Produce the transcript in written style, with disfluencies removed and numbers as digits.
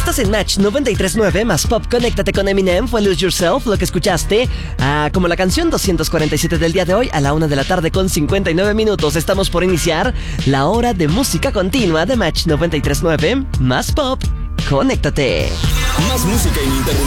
Estás en Match 93.9 más Pop. Conéctate con Eminem, fue Lose Yourself, lo que escuchaste. Como la canción 247 del día de hoy, a la 1 de la tarde con 59 minutos. Estamos por iniciar la hora de música continua de Match 93.9 más Pop. Conéctate. Más música ininterrumpida.